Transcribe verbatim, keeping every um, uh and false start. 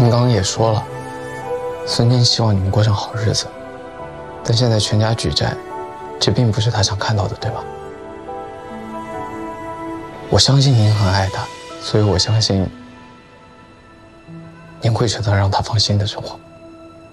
您刚刚也说了，孙坚希望你们过上好日子，但现在全家举债，这并不是他想看到的，对吧？我相信您很爱他，所以我相信您会选择让他放心的生活。